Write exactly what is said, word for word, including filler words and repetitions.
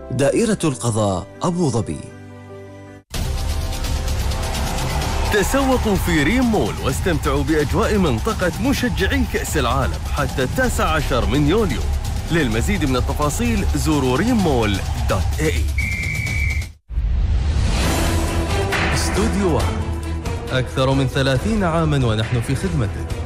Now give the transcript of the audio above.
دائرة القضاء أبو ظبي. تسوقوا في ريم مول واستمتعوا بأجواء منطقة مشجعي كأس العالم حتى التاسع عشر من يوليو. للمزيد من التفاصيل زوروا ريم مول دوت اي اي. استوديو واحد، أكثر من ثلاثين عاماً ونحن في خدمتك.